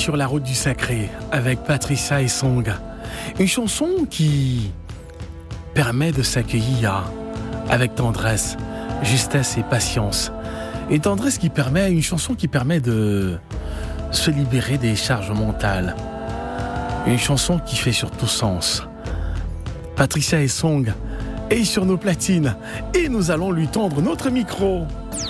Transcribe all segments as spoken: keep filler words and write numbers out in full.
Sur la route du sacré avec Patricia Essong. Une chanson qui permet de s'accueillir avec tendresse, justesse et patience. Et tendresse qui permet, une chanson qui permet de se libérer des charges mentales. Une chanson qui fait surtout sens. Patricia Essong est sur nos platines et nous allons lui tendre notre micro.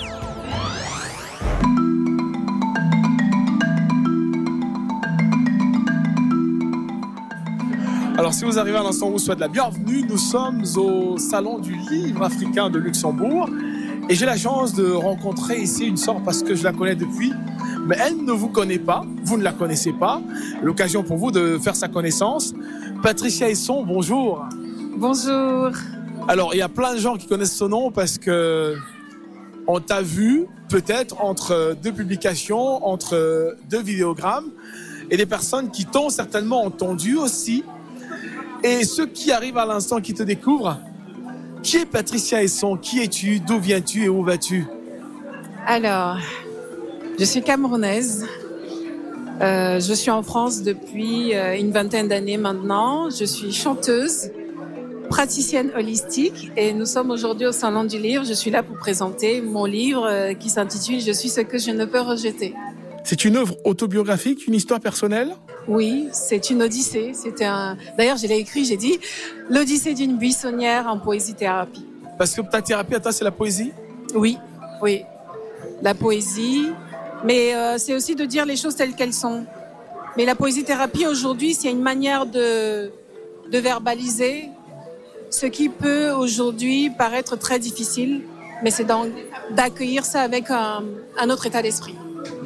Alors si vous arrivez à l'instant où vous souhaitez la bienvenue, nous sommes au Salon du Livre africain de Luxembourg et j'ai la chance de rencontrer ici une sœur parce que je la connais depuis, mais elle ne vous connaît pas, vous ne la connaissez pas. L'occasion pour vous de faire sa connaissance. Patricia Essong, bonjour. Bonjour. Alors il y a plein de gens qui connaissent ce nom parce que on t'a vu peut-être entre deux publications, entre deux vidéogrammes et des personnes qui t'ont certainement entendu aussi. Et ceux qui arrivent à l'instant, qui te découvrent, qui est Patricia Essong? Qui es-tu? D'où viens-tu et où vas-tu? Alors, je suis camerounaise. Euh, je suis en France depuis euh, une vingtaine d'années maintenant. Je suis chanteuse, praticienne holistique et nous sommes aujourd'hui au Salon du Livre. Je suis là pour présenter mon livre euh, qui s'intitule « Je suis ce que je ne peux rejeter ». C'est une œuvre autobiographique, une histoire personnelle? Oui, c'est une odyssée. C'était un. D'ailleurs, je l'ai écrit. J'ai dit l'odyssée d'une buissonnière en poésie-thérapie. Parce que ta thérapie à toi, c'est la poésie? Oui, oui, la poésie. Mais euh, c'est aussi de dire les choses telles qu'elles sont. Mais la poésie-thérapie aujourd'hui, c'est une manière de de verbaliser ce qui peut aujourd'hui paraître très difficile, mais c'est d'accueillir ça avec un, un autre état d'esprit.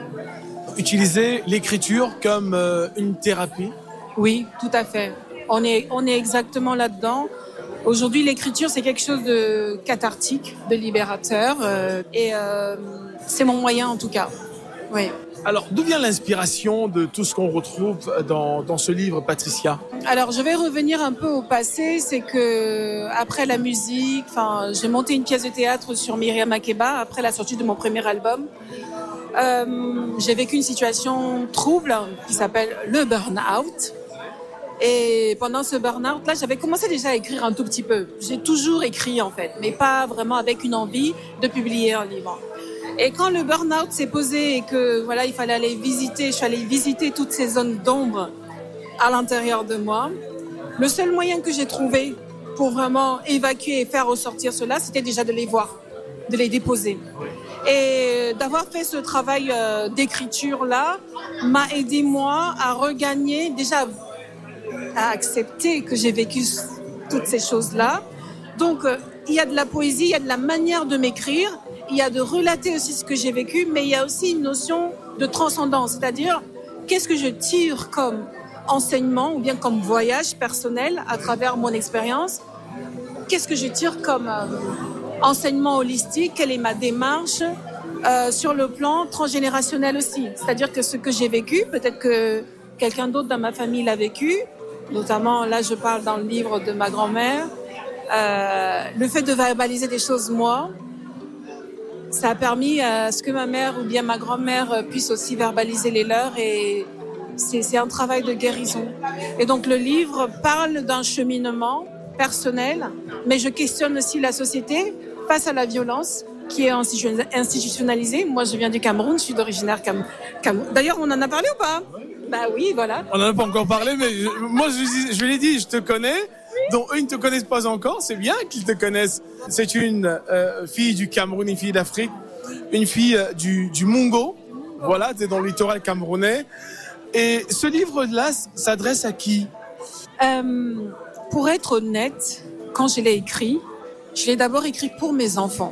Utiliser l'écriture comme euh, une thérapie? Oui, tout à fait. On est, on est exactement là-dedans. Aujourd'hui, l'écriture, c'est quelque chose de cathartique, de libérateur. Euh, et euh, c'est mon moyen, en tout cas. Oui. Alors, d'où vient l'inspiration de tout ce qu'on retrouve dans, dans ce livre, Patricia? Alors, je vais revenir un peu au passé. C'est que après la musique, enfin, j'ai monté une pièce de théâtre sur Myriam Makeba après la sortie de mon premier album. Euh, j'ai vécu une situation trouble qui s'appelle le burn-out. Et pendant ce burn-out, là, j'avais commencé déjà à écrire un tout petit peu. J'ai toujours écrit, en fait, mais pas vraiment avec une envie de publier un livre. Et quand le burn-out s'est posé et que, voilà, il fallait aller visiter, je suis allée visiter toutes ces zones d'ombre à l'intérieur de moi, le seul moyen que j'ai trouvé pour vraiment évacuer et faire ressortir cela, c'était déjà de les voir, de les déposer. Et d'avoir fait ce travail euh, d'écriture-là m'a aidé, moi, à regagner, déjà à accepter que j'ai vécu toutes ces choses-là. Donc, euh, il y a de la poésie, il y a de la manière de m'écrire, il y a de relater aussi ce que j'ai vécu, mais il y a aussi une notion de transcendance, c'est-à-dire qu'est-ce que je tire comme enseignement ou bien comme voyage personnel à travers mon expérience, qu'est-ce que je tire comme... Euh, enseignement holistique, quelle est ma démarche euh, sur le plan transgénérationnel aussi. C'est-à-dire que ce que j'ai vécu, peut-être que quelqu'un d'autre dans ma famille l'a vécu, notamment là je parle dans le livre de ma grand-mère, euh, le fait de verbaliser des choses moi, ça a permis à ce que ma mère ou bien ma grand-mère puisse aussi verbaliser les leurs et c'est, c'est un travail de guérison. Et donc le livre parle d'un cheminement personnel, mais je questionne aussi la société face à la violence qui est institutionnalisée. Moi, je viens du Cameroun, je suis d'origine Cam- Cam- D'ailleurs, on en a parlé ou pas? Bah oui, voilà. On n'en a pas encore parlé, mais je, moi, je, je l'ai dit, je te connais. Donc, eux, ils ne te connaissent pas encore. C'est bien qu'ils te connaissent. C'est une euh, fille du Cameroun, une fille d'Afrique, une fille euh, du, du Mungo. Voilà, c'est dans le littoral camerounais. Et ce livre-là s'adresse à qui? euh, Pour être honnête, quand je l'ai écrit, je l'ai d'abord écrit pour mes enfants.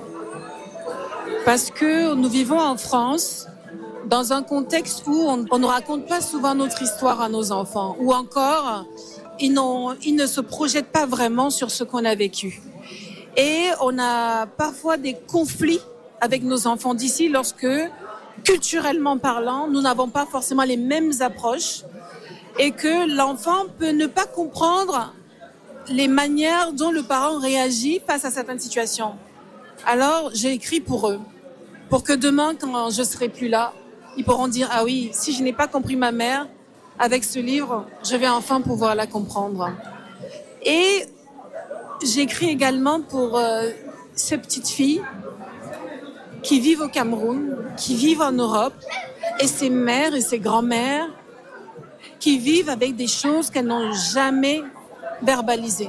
Parce que nous vivons en France dans un contexte où on, on ne raconte pas souvent notre histoire à nos enfants. Ou encore, ils, n'ont, ils ne se projettent pas vraiment sur ce qu'on a vécu. Et on a parfois des conflits avec nos enfants d'ici lorsque, culturellement parlant, nous n'avons pas forcément les mêmes approches et que l'enfant peut ne pas comprendre les manières dont le parent réagit face à certaines situations. Alors, j'ai écrit pour eux, pour que demain, quand je serai plus là, ils pourront dire, ah oui, si je n'ai pas compris ma mère, avec ce livre, je vais enfin pouvoir la comprendre. Et j'écris également pour euh, ces petites filles qui vivent au Cameroun, qui vivent en Europe, et ces mères et ces grands-mères qui vivent avec des choses qu'elles n'ont jamais verbalisées.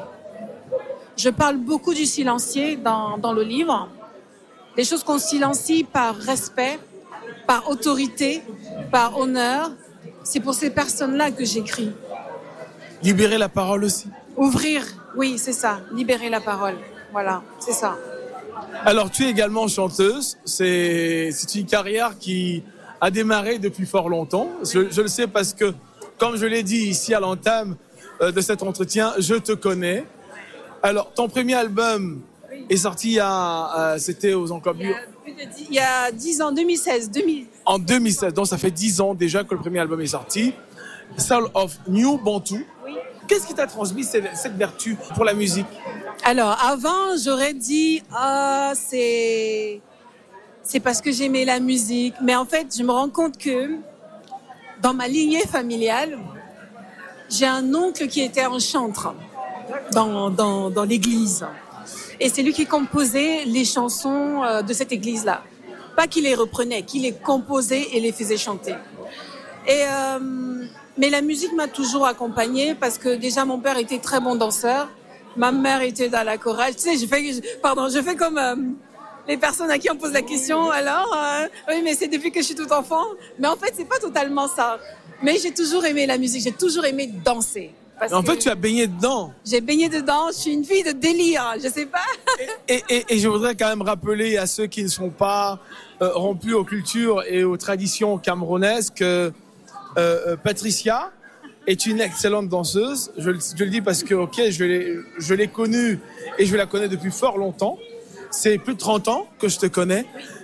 Je parle beaucoup du silencieux dans, dans le livre, des choses qu'on silencie par respect, par autorité, par honneur. C'est pour ces personnes-là que j'écris. Libérer la parole aussi. Ouvrir, oui, c'est ça, libérer la parole. Voilà, c'est ça. Alors, tu es également chanteuse. C'est, c'est une carrière qui a démarré depuis fort longtemps. Je, je le sais parce que, comme je l'ai dit ici à l'entame de cet entretien, je te connais. Alors, ton premier album est sorti il y a, euh, c'était aux Encablures. Il y a dix ans, deux mille seize. deux mille En deux mille seize, donc ça fait dix ans déjà que le premier album est sorti. Soul of New Bantu. Oui. Qu'est-ce qui t'a transmis cette, cette vertu pour la musique? Alors, avant, j'aurais dit, ah, c'est, c'est parce que j'aimais la musique. Mais en fait, je me rends compte que dans ma lignée familiale, j'ai un oncle qui était un chantre dans, dans, dans l'église. Et c'est lui qui composait les chansons de cette église-là. Pas qu'il les reprenait, qu'il les composait et les faisait chanter. Et, euh, mais la musique m'a toujours accompagnée parce que déjà mon père était très bon danseur. Ma mère était dans la chorale. Tu sais, je fais, pardon, je fais comme euh, les personnes à qui on pose la question. Alors, euh, oui, mais c'est depuis que je suis tout enfant. Mais en fait, c'est pas totalement ça. Mais j'ai toujours aimé la musique. J'ai toujours aimé danser. Parce en fait, tu as baigné dedans. J'ai baigné dedans. Je suis une fille de délire. Je sais pas. et, et, et je voudrais quand même rappeler à ceux qui ne sont pas euh, rompus aux cultures et aux traditions camerounaises que euh, Patricia est une excellente danseuse. Je, je le dis parce que, ok, je l'ai, je l'ai connue et je la connais depuis fort longtemps. C'est plus de trente ans que je te connais.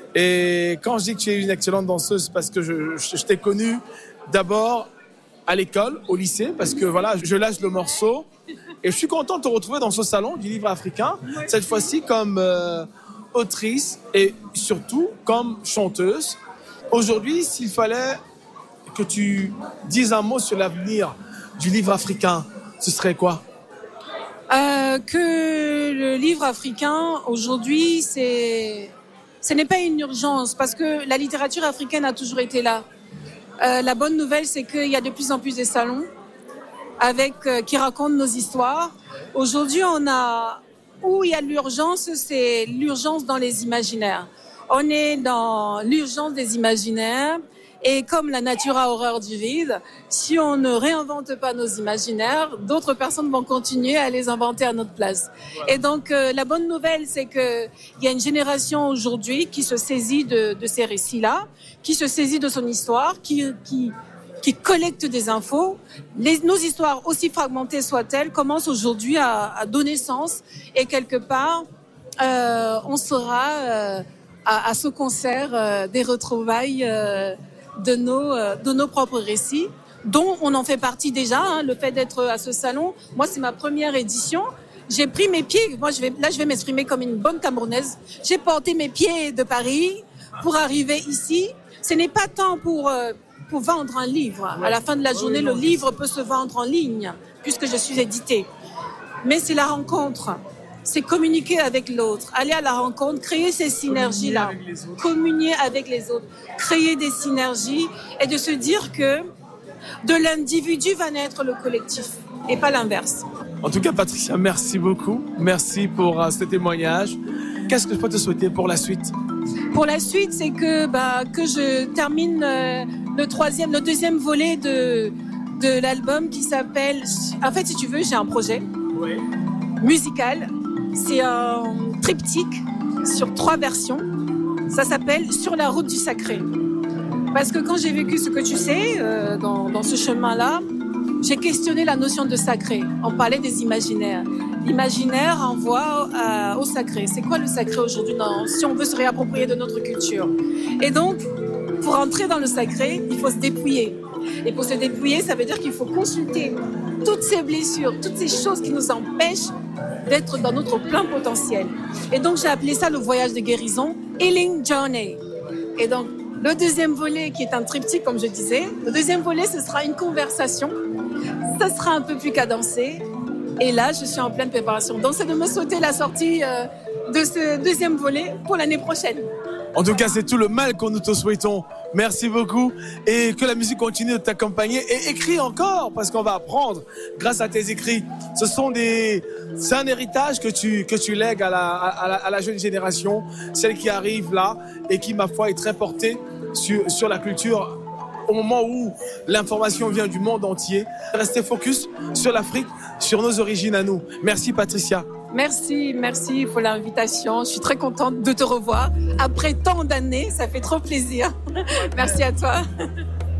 Et quand je dis que tu es une excellente danseuse, c'est parce que je, je, je t'ai connue d'abord à l'école, au lycée, parce que voilà, je lâche le morceau. Et je suis content de te retrouver dans ce salon du livre africain, cette fois-ci comme euh, autrice et surtout comme chanteuse. Aujourd'hui, s'il fallait que tu dises un mot sur l'avenir du livre africain, ce serait quoi ? euh, Que le livre africain, aujourd'hui, c'est... ce n'est pas une urgence, parce que la littérature africaine a toujours été là. Euh, la bonne nouvelle, c'est qu'il y a de plus en plus de salons avec, euh, qui racontent nos histoires. Aujourd'hui, on a, où il y a l'urgence, c'est l'urgence dans les imaginaires. On est dans l'urgence des imaginaires. Et comme la nature a horreur du vide, si on ne réinvente pas nos imaginaires, d'autres personnes vont continuer à les inventer à notre place. Et donc, euh, la bonne nouvelle, c'est que il y a une génération aujourd'hui qui se saisit de, de ces récits-là, qui se saisit de son histoire, qui, qui, qui collecte des infos. Les, nos histoires, aussi fragmentées soient-elles, commencent aujourd'hui à, à donner sens. Et quelque part, euh, on sera euh, à, à ce concert euh, des retrouvailles euh, de nos, euh, de nos propres récits, dont on en fait partie déjà, hein, le fait d'être à ce salon. Moi, c'est ma première édition. J'ai pris mes pieds, moi, je vais, là, je vais m'exprimer comme une bonne Camerounaise. J'ai porté mes pieds de Paris pour arriver ici. Ce n'est pas tant pour, euh, pour vendre un livre. À la fin de la journée, le livre peut se vendre en ligne, puisque je suis éditée. Mais c'est la rencontre. C'est communiquer avec l'autre, aller à la rencontre, créer ces synergies-là, communier avec les autres, créer des synergies et de se dire que de l'individu va naître le collectif et pas l'inverse. En tout cas, Patricia, merci beaucoup. Merci pour uh, ce témoignage. Qu'est-ce que je peux te souhaiter pour la suite ? Pour la suite, c'est que, bah, que je termine euh, le troisième, le deuxième volet de, de l'album qui s'appelle... En fait, si tu veux, j'ai un projet oui. musical. C'est un triptyque sur trois versions. Ça s'appelle « Sur la route du sacré ». Parce que quand j'ai vécu ce que tu sais, euh, dans, dans ce chemin-là, j'ai questionné la notion de sacré. On parlait des imaginaires. L'imaginaire renvoie euh, au sacré. C'est quoi le sacré aujourd'hui dans, si on veut se réapproprier de notre culture ? Et donc, pour entrer dans le sacré, il faut se dépouiller. Et pour se dépouiller, ça veut dire qu'il faut consulter toutes ces blessures, toutes ces choses qui nous empêchent d'être dans notre plein potentiel. Et donc, j'ai appelé ça le voyage de guérison, Healing Journey. Et donc, Le deuxième volet, qui est un triptyque, comme je disais, le deuxième volet, ce sera une conversation. Ça sera un peu plus cadencé. Et là, je suis en pleine préparation. Donc, c'est de me sauter la sortie euh, de ce deuxième volet pour l'année prochaine. En tout cas, c'est tout le mal que nous te souhaitons. Merci beaucoup et que la musique continue de t'accompagner et écris encore parce qu'on va apprendre grâce à tes écrits. Ce sont des, c'est un héritage que tu que tu lègues à la, à la à la jeune génération, celle qui arrive là et qui, ma foi, est très portée sur sur la culture. Au moment où l'information vient du monde entier, restez focus sur l'Afrique, sur nos origines à nous. Merci Patricia. Merci, merci pour l'invitation. Je suis très contente de te revoir. Après tant d'années, ça fait trop plaisir. Merci à toi.